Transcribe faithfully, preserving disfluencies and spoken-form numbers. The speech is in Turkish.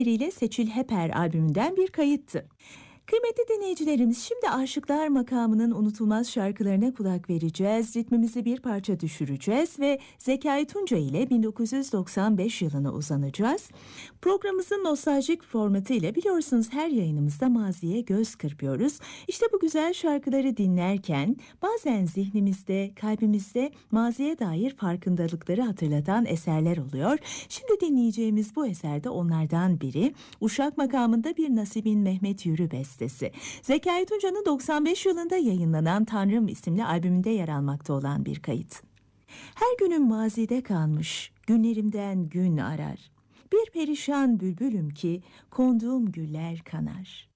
ile Seçil Heper albümünden bir kayıttı. Kıymetli dinleyicilerimiz, şimdi Aşıklar makamının unutulmaz şarkılarına kulak vereceğiz. Ritmimizi bir parça düşüreceğiz ve Zekai Tunca ile bin dokuz yüz doksan beş yılına uzanacağız. Programımızın nostaljik formatı ile biliyorsunuz her yayınımızda maziye göz kırpıyoruz. İşte bu güzel şarkıları dinlerken bazen zihnimizde, kalbimizde maziye dair farkındalıkları hatırlatan eserler oluyor. Şimdi dinleyeceğimiz bu eser de onlardan biri. Uşak makamında bir Nasibin Mehmet Yürü bestesi. Zekai Tunca'nın doksan beş yılında yayınlanan Tanrım isimli albümünde yer almakta olan bir kayıt. Her günüm mazide kalmış, günlerimden gün arar. Bir perişan bülbülüm ki konduğum güller kanar.